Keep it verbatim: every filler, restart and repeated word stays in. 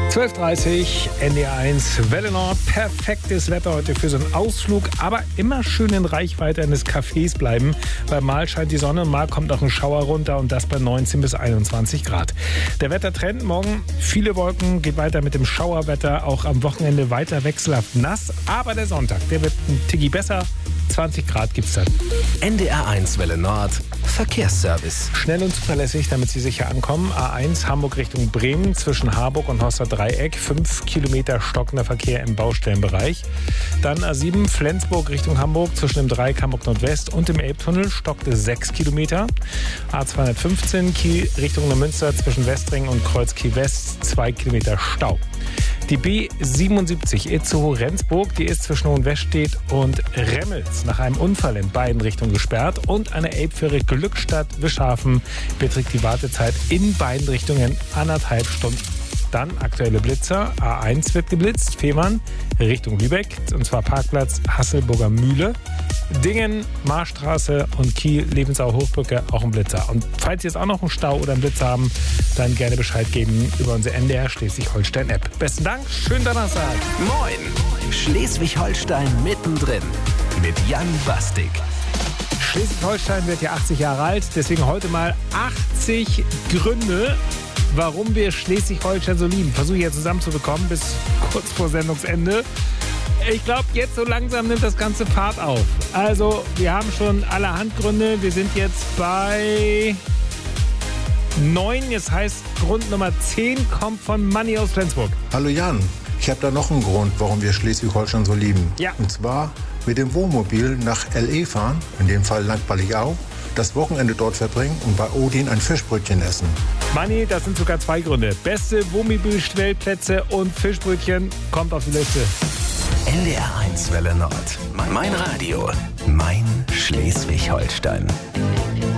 zwölf Uhr dreißig, N D R eins, Welle Nord. Perfektes Wetter heute für so einen Ausflug, aber immer schön in Reichweite eines Cafés bleiben, weil mal scheint die Sonne, mal kommt auch ein Schauer runter und das bei neunzehn bis einundzwanzig Grad. Der Wettertrend morgen, viele Wolken, geht weiter mit dem Schauerwetter, auch am Wochenende weiter wechselhaft nass, aber der Sonntag, der wird ein Ticki besser. zwanzig Grad gibt's dann. N D R eins Welle Nord, Verkehrsservice. Schnell und zuverlässig, damit Sie sicher ankommen. A eins Hamburg Richtung Bremen zwischen Harburg und Horster Dreieck. Fünf Kilometer stockender Verkehr im Baustellenbereich. Dann A sieben Flensburg Richtung Hamburg zwischen dem Dreieck Hamburg Nordwest und dem Elbtunnel stockte sechs Kilometer. A zweihundertfünfzehn Kiel Richtung Neumünster zwischen Westring und Kreuz Kiel West. Zwei Kilometer Stau. Die B siebenundsiebzig Itzehoe-Rendsburg, die ist zwischen Hohenwestedt und Remmels nach einem Unfall in beiden Richtungen gesperrt. Und eine Elbfähre Glückstadt-Wischhafen beträgt die Wartezeit in beiden Richtungen anderthalb Stunden. Dann aktuelle Blitzer. A eins wird geblitzt, Fehmarn Richtung Lübeck, und zwar Parkplatz Hasselburger Mühle. Dingen, Marstraße und Kiel, Lebensauer Hochbrücke, auch ein Blitzer. Und falls Sie jetzt auch noch einen Stau oder einen Blitzer haben, dann gerne Bescheid geben über unsere N D R Schleswig-Holstein-App. Besten Dank, schönen Donnerstag. Moin, Schleswig-Holstein mittendrin mit Jan Bastik. Schleswig-Holstein wird ja achtzig Jahre alt, deswegen heute mal achtzig Gründe, warum wir Schleswig-Holstein so lieben. Versuche ich ja zusammenzubekommen bis kurz vor Sendungsende. Ich glaube, jetzt so langsam nimmt das Ganze Fahrt auf. Also, wir haben schon allerhand Gründe. Wir sind jetzt bei neun. Das heißt, Grund Nummer zehn kommt von Manni aus Flensburg. Hallo Jan, ich habe da noch einen Grund, warum wir Schleswig-Holstein so lieben. Ja. Und zwar mit dem Wohnmobil nach L E fahren, in dem Fall Landballigau, das Wochenende dort verbringen und bei Odin ein Fischbrötchen essen. Manni, das sind sogar zwei Gründe. Beste Wohnmobilstellplätze und Fischbrötchen kommt auf die Liste. N D R eins Welle Nord. Mein Radio. Mein Schleswig-Holstein.